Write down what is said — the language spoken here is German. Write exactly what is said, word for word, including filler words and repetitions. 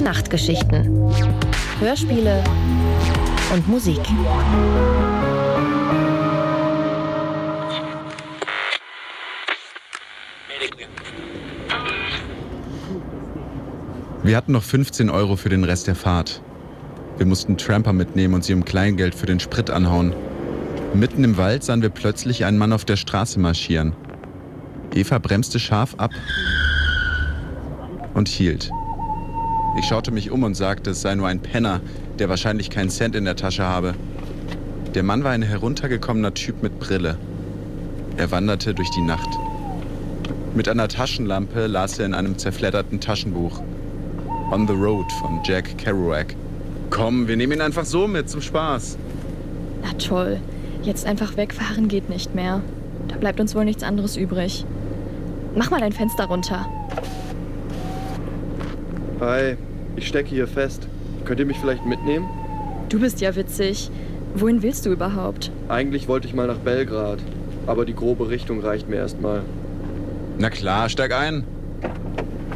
Nachtgeschichten, Hörspiele und Musik. Wir hatten noch fünfzehn Euro für den Rest der Fahrt. Wir mussten Tramper mitnehmen und sie um Kleingeld für den Sprit anhauen. Mitten im Wald sahen wir plötzlich einen Mann auf der Straße marschieren. Eva bremste scharf ab und hielt. Ich schaute mich um und sagte, es sei nur ein Penner, der wahrscheinlich keinen Cent in der Tasche habe. Der Mann war ein heruntergekommener Typ mit Brille. Er wanderte durch die Nacht. Mit einer Taschenlampe las er in einem zerfledderten Taschenbuch. On the Road von Jack Kerouac. Komm, wir nehmen ihn einfach so mit, zum Spaß. Na toll, jetzt einfach wegfahren geht nicht mehr. Da bleibt uns wohl nichts anderes übrig. Mach mal dein Fenster runter. Hi, ich stecke hier fest. Könnt ihr mich vielleicht mitnehmen? Du bist ja witzig. Wohin willst du überhaupt? Eigentlich wollte ich mal nach Belgrad, aber die grobe Richtung reicht mir erstmal. Na klar, steig ein.